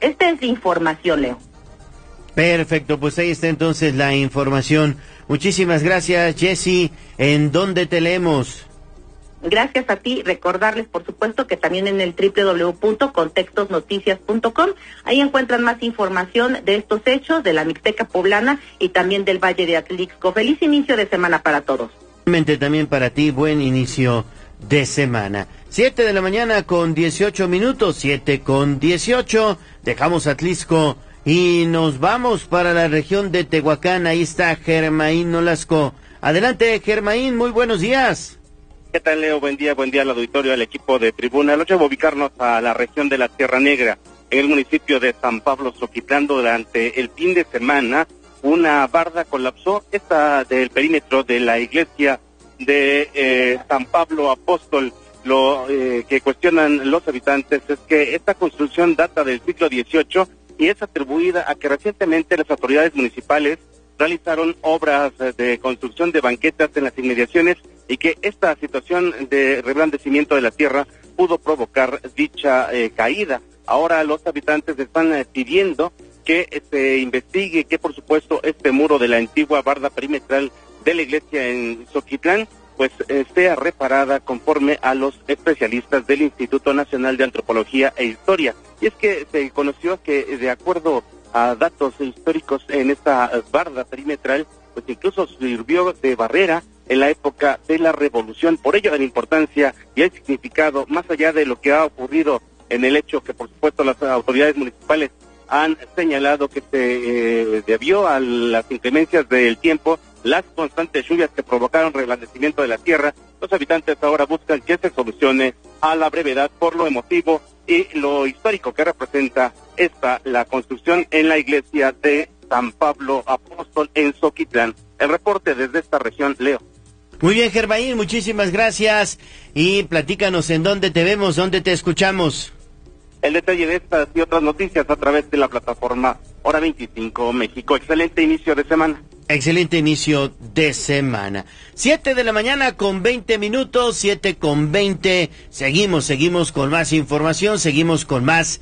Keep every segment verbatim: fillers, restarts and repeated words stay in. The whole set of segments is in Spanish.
Esta es información, Leo. Perfecto, pues ahí está entonces la información. Muchísimas gracias, Jessy. ¿En dónde te leemos? Gracias a ti. Recordarles, por supuesto, que también en el doble u doble u doble u punto contextos noticias punto com, ahí encuentran más información de estos hechos, de la Mixteca poblana y también del Valle de Atlixco. Feliz inicio de semana para todos. También para ti, buen inicio de semana. Siete de la mañana con dieciocho minutos, siete con dieciocho. Dejamos Atlixco y nos vamos para la región de Tehuacán. Ahí está Germaín Nolasco. Adelante, Germaín, muy buenos días. ¿Qué tal, Leo? Buen día, buen día al auditorio, al equipo de Tribuna. Lo llevo a ubicarnos a la región de la Sierra Negra, en el municipio de San Pablo Zoquitlán. Durante el fin de semana, una barda colapsó, esta del perímetro de la iglesia de eh, San Pablo Apóstol. Lo eh, que cuestionan los habitantes es que esta construcción data del siglo dieciocho y es atribuida a que recientemente las autoridades municipales realizaron obras de construcción de banquetas en las inmediaciones y que esta situación de reblandecimiento de la tierra pudo provocar dicha eh, caída. Ahora los habitantes están eh, pidiendo que eh, se investigue que, por supuesto, este muro de la antigua barda perimetral de la iglesia en Zoquitlán pues eh, sea reparada conforme a los especialistas del Instituto Nacional de Antropología e Historia. Y es que se conoció que, de acuerdo a datos históricos en esta barda perimetral, pues incluso sirvió de barrera en la época de la Revolución. Por ello, la importancia y el significado, más allá de lo que ha ocurrido en el hecho que, por supuesto, las autoridades municipales han señalado que se eh, debió a las inclemencias del tiempo, las constantes lluvias que provocaron reblandecimiento de la tierra. Los habitantes ahora buscan que se solucione a la brevedad por lo emotivo y lo histórico que representa esta, la construcción en la iglesia de San Pablo Apóstol en Zoquitlán. El reporte desde esta región, Leo. Muy bien, Germaín, muchísimas gracias. Y platícanos en dónde te vemos, dónde te escuchamos. El detalle de estas y otras noticias a través de la plataforma Hora veinticinco México. Excelente inicio de semana. Excelente inicio de semana. Siete de la mañana con veinte minutos, siete con veinte. Seguimos, seguimos con más información, seguimos con más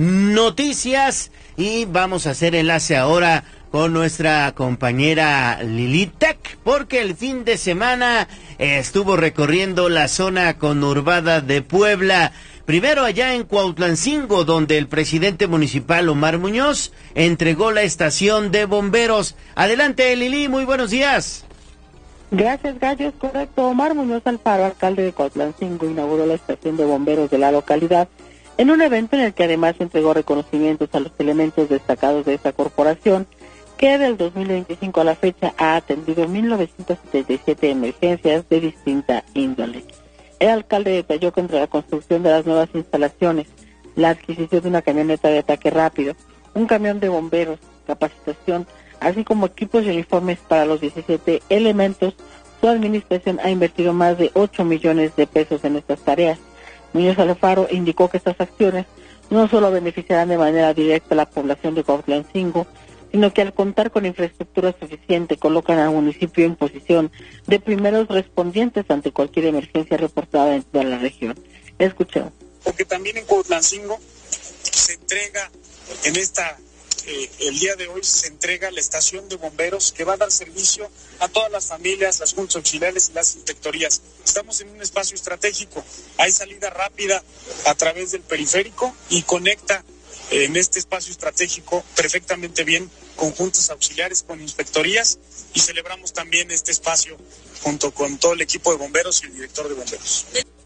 noticias y vamos a hacer enlace ahora con nuestra compañera Lilitec, porque el fin de semana estuvo recorriendo la zona conurbada de Puebla. Primero allá en Cuautlancingo, donde el presidente municipal Omar Muñoz entregó la estación de bomberos. Adelante, Lili, muy buenos días. Gracias, Gallo, es correcto. Omar Muñoz Alfaro, alcalde de Cuautlancingo, inauguró la estación de bomberos de la localidad en un evento en el que además entregó reconocimientos a los elementos destacados de esta corporación, que del dos mil veinticinco a la fecha ha atendido mil novecientas setenta y siete emergencias de distinta índole. El alcalde detalló que entre la construcción de las nuevas instalaciones, la adquisición de una camioneta de ataque rápido, un camión de bomberos, capacitación, así como equipos y uniformes para los diecisiete elementos, su administración ha invertido más de ocho millones de pesos en estas tareas. Muñoz Alfaro indicó que estas acciones no solo beneficiarán de manera directa a la población de Cuautlancingo, sino que al contar con infraestructura suficiente colocan al municipio en posición de primeros respondientes ante cualquier emergencia reportada en toda la región. Escuchemos. Porque también en Cuautlancingo se entrega, en esta, eh, el día de hoy se entrega la estación de bomberos que va a dar servicio a todas las familias, las juntas auxiliares y las inspectorías. Estamos en un espacio estratégico, hay salida rápida a través del periférico y conecta en este espacio estratégico perfectamente bien con juntas auxiliares, con inspectorías, y celebramos también este espacio junto con todo el equipo de bomberos y el director de bomberos.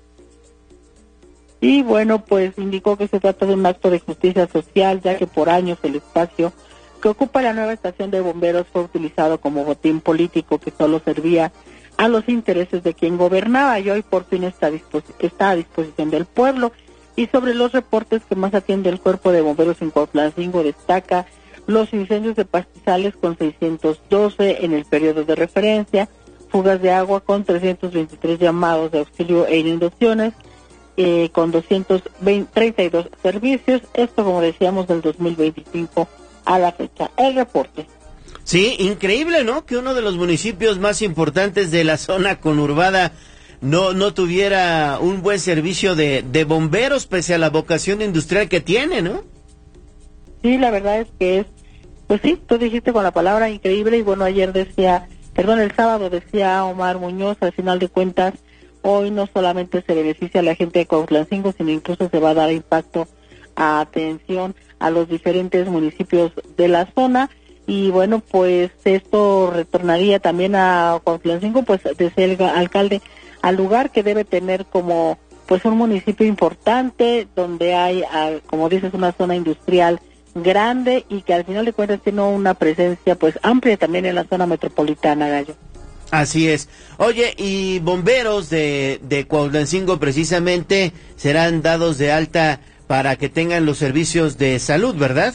Y bueno, pues indicó que se trata de un acto de justicia social, ya que por años el espacio que ocupa la nueva estación de bomberos fue utilizado como botín político que solo servía a los intereses de quien gobernaba, y hoy por fin está, dispos- está a disposición del pueblo. Y sobre los reportes que más atiende el cuerpo de bomberos en Cuautlancingo, destaca los incendios de pastizales con seiscientos doce en el periodo de referencia, fugas de agua con trescientos veintitrés llamados de auxilio e inundaciones, eh, con doscientos treinta y dos servicios, esto como decíamos del dos mil veinticinco a la fecha. El reporte. Sí, increíble, ¿no? Que uno de los municipios más importantes de la zona conurbada no no tuviera un buen servicio de, de bomberos pese a la vocación industrial que tiene, ¿no? Sí, la verdad es que es, pues sí, tú dijiste con la palabra increíble, y bueno, ayer decía, perdón, el sábado decía Omar Muñoz, al final de cuentas, hoy no solamente se beneficia a la gente de Cuautlancingo, sino incluso se va a dar impacto a atención a los diferentes municipios de la zona, y bueno, pues esto retornaría también a Cuautlancingo, pues desde el alcalde, al lugar que debe tener como pues un municipio importante, donde hay, como dices, una zona industrial grande, y que al final de cuentas tiene una presencia pues amplia también en la zona metropolitana, Gallo. Así es. Oye, y bomberos de, de Cuautlancingo precisamente serán dados de alta para que tengan los servicios de salud, ¿verdad?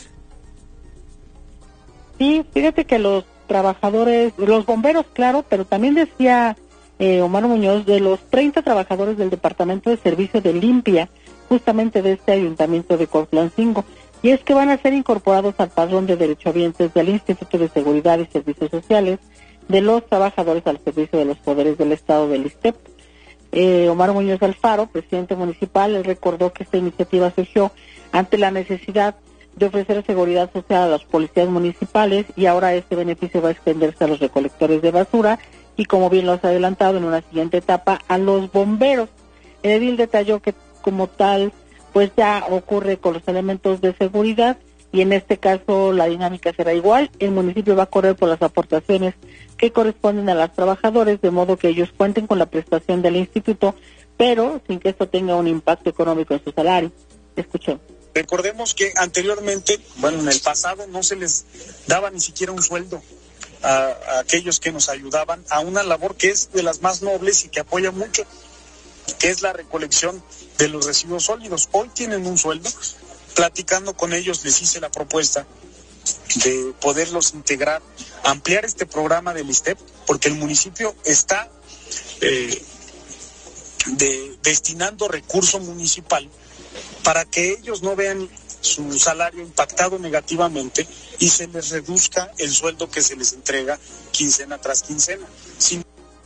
Sí, fíjate que los trabajadores, los bomberos, claro, pero también decía eh, Omar Muñoz, de los treinta trabajadores del Departamento de Servicio de Limpia, justamente de este ayuntamiento de Cuautlancingo, y es que van a ser incorporados al padrón de derechohabientes del Instituto de Seguridad y Servicios Sociales de los trabajadores al servicio de los poderes del Estado del ISSSTEP. Eh, Omar Muñoz Alfaro, presidente municipal, él recordó que esta iniciativa surgió ante la necesidad de ofrecer seguridad social a los policías municipales, y ahora este beneficio va a extenderse a los recolectores de basura y, como bien lo has adelantado, en una siguiente etapa a los bomberos. El edil detalló que como tal pues ya ocurre con los elementos de seguridad, y en este caso la dinámica será igual. El municipio va a correr por las aportaciones que corresponden a los trabajadores, de modo que ellos cuenten con la prestación del instituto, pero sin que esto tenga un impacto económico en su salario. Escuchemos. Recordemos que anteriormente, bueno, en el pasado no se les daba ni siquiera un sueldo a, a aquellos que nos ayudaban a una labor que es de las más nobles y que apoya mucho, que es la recolección de los residuos sólidos. Hoy tienen un sueldo. Platicando con ellos les hice la propuesta de poderlos integrar, ampliar este programa del ISSSTEP, porque el municipio está eh, de, destinando recurso municipal para que ellos no vean su salario impactado negativamente y se les reduzca el sueldo que se les entrega quincena tras quincena. Sin...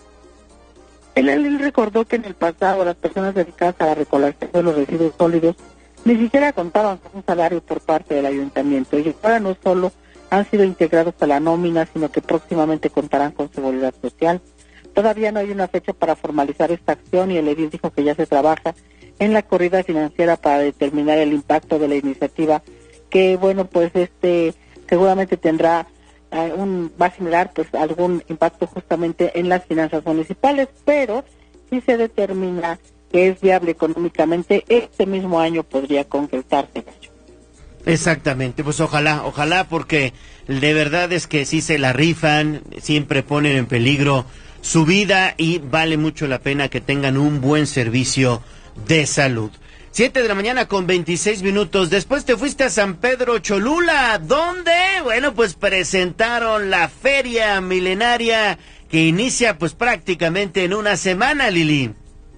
Él, él recordó que en el pasado las personas dedicadas a la recolección de los residuos sólidos ni siquiera contaban con un salario por parte del ayuntamiento, y ahora no solo han sido integrados a la nómina, sino que próximamente contarán con seguridad social. Todavía no hay una fecha para formalizar esta acción, y el edil dijo que ya se trabaja en la corrida financiera para determinar el impacto de la iniciativa, que bueno, pues este seguramente tendrá uh, un va a generar pues algún impacto justamente en las finanzas municipales, pero si se determina que es viable económicamente, este mismo año podría concretarse. Exactamente, pues ojalá, ojalá, porque de verdad es que sí se la rifan, siempre ponen en peligro su vida, y vale mucho la pena que tengan un buen servicio de salud. Siete de la mañana con veintiséis minutos. Después te fuiste a San Pedro Cholula. ¿Dónde? Bueno, pues presentaron la feria milenaria que inicia pues prácticamente en una semana, Lili.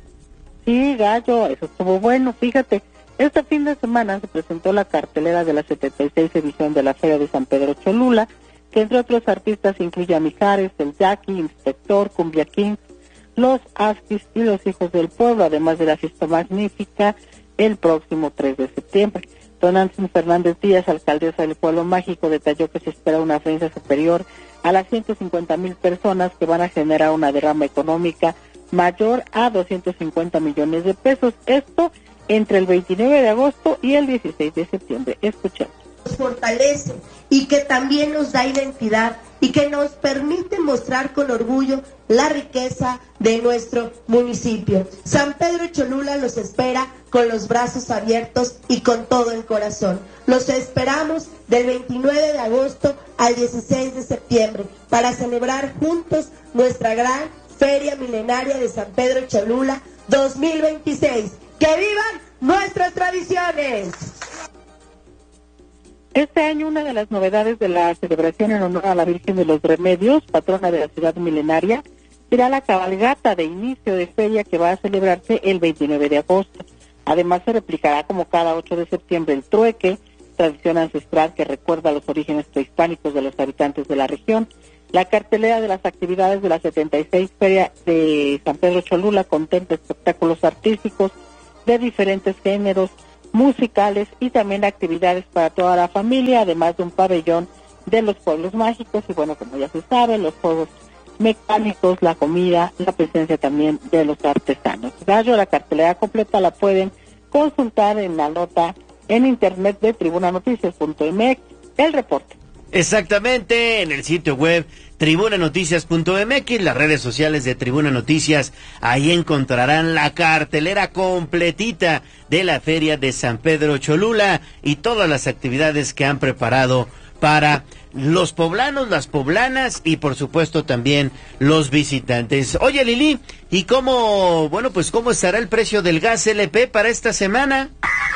Sí, Gallo, eso estuvo bueno. Fíjate, este fin de semana se presentó la cartelera de la setenta y seis edición de la Feria de San Pedro Cholula, que entre otros artistas incluye a Mijares, el Jackie, Inspector, Cumbia Kings, los Askis y los Hijos del Pueblo, además de la fiesta magnífica el próximo tres de septiembre. Don Nancy Fernández Díaz, alcaldesa del Pueblo Mágico, detalló que se espera una afluencia superior a las ciento cincuenta mil personas, que van a generar una derrama económica mayor a doscientos cincuenta millones de pesos. Esto entre el veintinueve de agosto y el dieciséis de septiembre. Escuchemos. Nos fortalece y que también nos da identidad y que nos permite mostrar con orgullo la riqueza de nuestro municipio. San Pedro Cholula los espera con los brazos abiertos y con todo el corazón. Los esperamos del veintinueve de agosto al dieciséis de septiembre para celebrar juntos nuestra gran Feria Milenaria de San Pedro Cholula dos mil veintiséis. ¡Que vivan nuestras tradiciones! Este año una de las novedades de la celebración en honor a la Virgen de los Remedios, patrona de la ciudad milenaria, será la cabalgata de inicio de feria, que va a celebrarse el veintinueve de agosto. Además se replicará como cada ocho de septiembre el trueque, tradición ancestral que recuerda los orígenes prehispánicos de los habitantes de la región. La cartelera de las actividades de la setenta y seis Feria de San Pedro Cholula contempla espectáculos artísticos de diferentes géneros, musicales y también actividades para toda la familia, además de un pabellón de los pueblos mágicos y bueno, como ya se sabe, los juegos mecánicos, la comida, la presencia también de los artesanos. Gallo, la cartelera completa la pueden consultar en la nota en internet de tribuna noticias punto m x, el reporte. Exactamente, en el sitio web tribuna noticias punto m x, las redes sociales de Tribuna Noticias, ahí encontrarán la cartelera completita de la Feria de San Pedro Cholula y todas las actividades que han preparado para los poblanos, las poblanas y por supuesto también los visitantes. Oye, Lili, ¿y cómo, bueno, pues cómo estará el precio del gas L P para esta semana?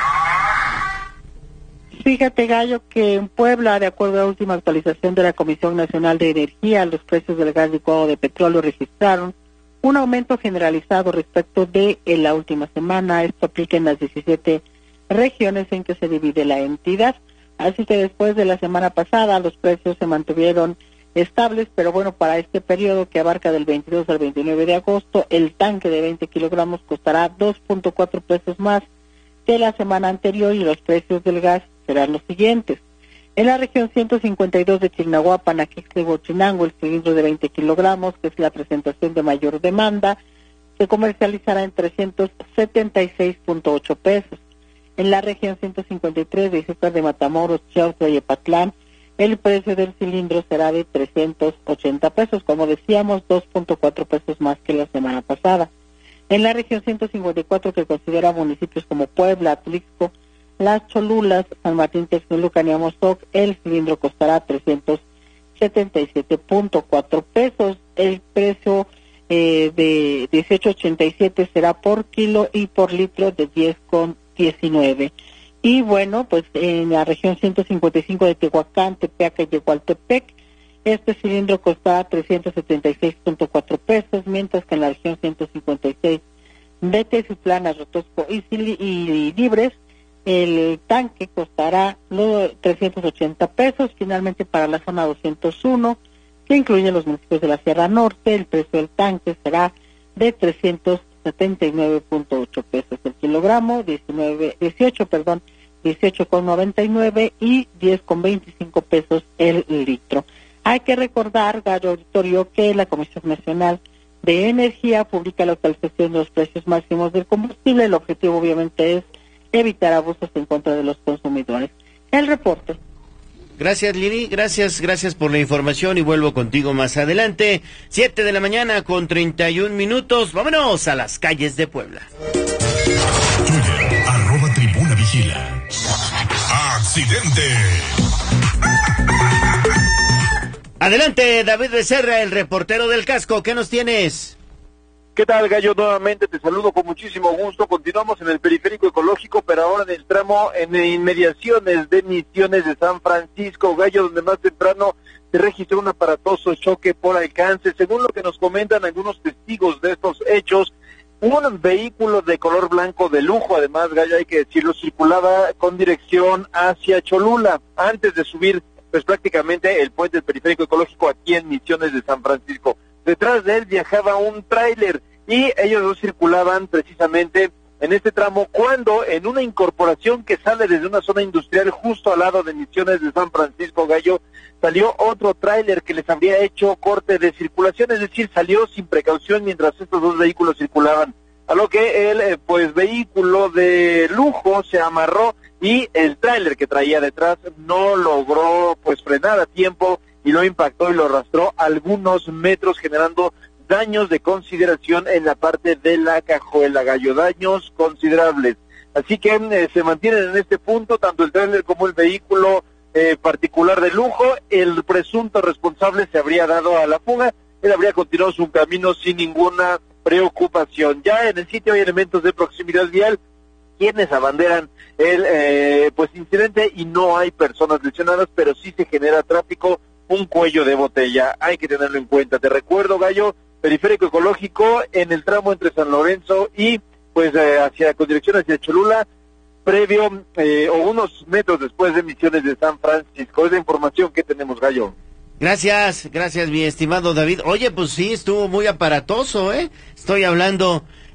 Fíjate, Gallo, que en Puebla, de acuerdo a la última actualización de la Comisión Nacional de Energía, los precios del gas licuado de petróleo registraron un aumento generalizado respecto de en la última semana. Esto aplica en las diecisiete regiones en que se divide la entidad. Así que después de la semana pasada los precios se mantuvieron estables, pero bueno, para este periodo que abarca del veintidós al veintinueve de agosto, el tanque de veinte kilogramos costará dos punto cuatro pesos más que la semana anterior y los precios del gas serán los siguientes. En la región ciento cincuenta y dos de Chignahuapan, Aquixtla y Huachinango, el cilindro de veinte kilogramos, que es la presentación de mayor demanda, se comercializará en trescientos setenta y seis punto ocho pesos. En la región ciento cincuenta y tres de Izúcar de Matamoros, Chiautla y Epatlán, el precio del cilindro será de trescientos ochenta pesos, como decíamos, dos punto cuatro pesos más que la semana pasada. En la región ciento cincuenta y cuatro, que considera municipios como Puebla, Atlixco, Las Cholulas, San Martín Texmelucan y Amozoc, el cilindro costará trescientos setenta y siete punto cuatro pesos. El precio eh, de dieciocho ochenta y siete será por kilo y por litro de diez con diecinueve. Y bueno, pues en la región ciento cincuenta y cinco de Tehuacán, Tepeaca y Yehualtepec, este cilindro costará trescientos setenta y seis punto cuatro pesos, mientras que en la región ciento cincuenta y seis de Teziutlán, Azotosco y, y Libres, el tanque costará trescientos ochenta pesos. Finalmente, para la zona doscientos uno, que incluye los municipios de la Sierra Norte, el precio del tanque será de trescientos setenta y nueve punto ocho pesos el kilogramo, diecinueve, dieciocho, perdón, dieciocho con noventa y nueve y diez con veinticinco pesos el litro. Hay que recordar, Gallo Auditorio, que la Comisión Nacional de Energía publica la actualización de los precios máximos del combustible. El objetivo obviamente es evitar abusos en contra de los consumidores. El reporte. Gracias, Lili, gracias, gracias por la información y vuelvo contigo más adelante. Siete de la mañana con treinta y un minutos. Vámonos a las calles de Puebla. Twitter, arroba Tribuna Vigila. ¡Accidente! Adelante, David Becerra, el reportero del casco. ¿Qué nos tienes? ¿Qué tal, Gallo? Nuevamente te saludo con muchísimo gusto. Continuamos en el periférico ecológico, pero ahora en el tramo en inmediaciones de Misiones de San Francisco, Gallo, donde más temprano se registró un aparatoso choque por alcance. Según lo que nos comentan algunos testigos de estos hechos, un vehículo de color blanco de lujo, además, Gallo, hay que decirlo, circulaba con dirección hacia Cholula, antes de subir pues prácticamente el puente del periférico ecológico aquí en Misiones de San Francisco. Detrás de él viajaba un tráiler y ellos dos circulaban precisamente en este tramo cuando en una incorporación que sale desde una zona industrial justo al lado de Misiones de San Francisco, Gallo, salió otro tráiler que les habría hecho corte de circulación, es decir, salió sin precaución mientras estos dos vehículos circulaban, a lo que el eh, pues vehículo de lujo se amarró y el tráiler que traía detrás no logró pues frenar a tiempo y lo impactó y lo arrastró algunos metros, generando daños de consideración en la parte de la cajuela, Gallo, daños considerables. Así que eh, se mantienen en este punto tanto el tráiler como el vehículo eh, particular de lujo. El presunto responsable se habría dado a la fuga, él habría continuado su camino sin ninguna preocupación. Ya en el sitio hay elementos de proximidad vial quienes abanderan el eh, pues incidente y no hay personas lesionadas, pero sí se genera tráfico, un cuello de botella, hay que tenerlo en cuenta. Te recuerdo, Gallo, periférico ecológico en el tramo entre San Lorenzo y pues eh, hacia con dirección hacia Cholula, previo eh, o unos metros después de Misiones de San Francisco. Es la información que tenemos, Gallo. Gracias, gracias mi estimado David. Oye, pues sí, estuvo muy aparatoso, ¿eh? Estoy hablando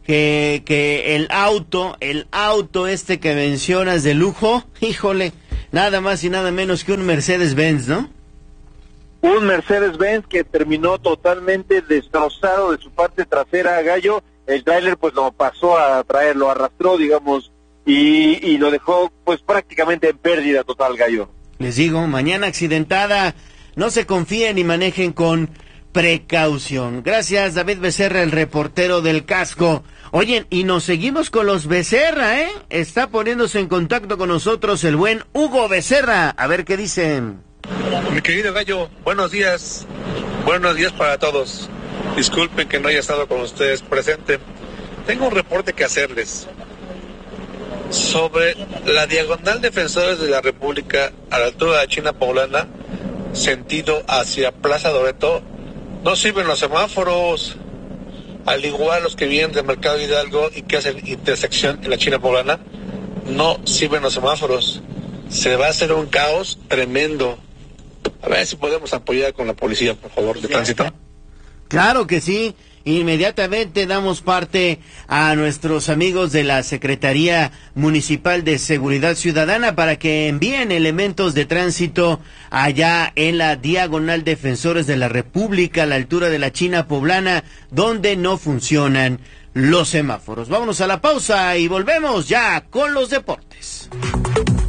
que, que el auto, el auto este que mencionas de lujo, híjole, nada más y nada menos que un Mercedes-Benz, ¿no? Un Mercedes-Benz que terminó totalmente destrozado de su parte trasera, Gallo. El tráiler pues lo pasó a traer, lo arrastró, digamos, y, y lo dejó pues prácticamente en pérdida total, Gallo. Les digo, mañana accidentada, no se confíen y manejen con precaución. Gracias, David Becerra, el reportero del casco. Oye, y nos seguimos con los Becerra, ¿eh? Está poniéndose en contacto con nosotros el buen Hugo Becerra. A ver qué dicen. Mi querido Gallo, buenos días. Buenos días para todos. Disculpen que no haya estado con ustedes presente. Tengo un reporte que hacerles sobre la diagonal Defensores de la República a la altura de la China Poblana, sentido hacia Plaza Loreto. No sirven los semáforos, al igual los que vienen del Mercado Hidalgo y que hacen intersección en la China Poblana, no sirven los semáforos. Se va a hacer un caos tremendo. A ver si podemos apoyar con la policía, por favor, de tránsito. Claro que sí. Inmediatamente damos parte a nuestros amigos de la Secretaría Municipal de Seguridad Ciudadana para que envíen elementos de tránsito allá en la diagonal Defensores de la República, a la altura de la China Poblana, donde no funcionan los semáforos. Vámonos a la pausa y volvemos ya con los deportes.